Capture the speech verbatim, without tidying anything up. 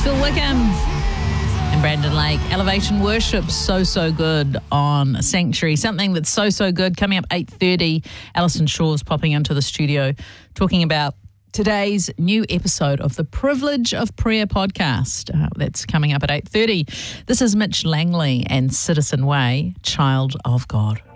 Phil Wickham and Brandon Lake. Elevation Worship, so, so good on Sanctuary. Something that's so, so good coming up eight thirty. Alison Shaw's popping into the studio talking about today's new episode of the Privilege of Prayer podcast. Uh, that's coming up at eight thirty. This is Mitch Langley and Citizen Way, Child of God.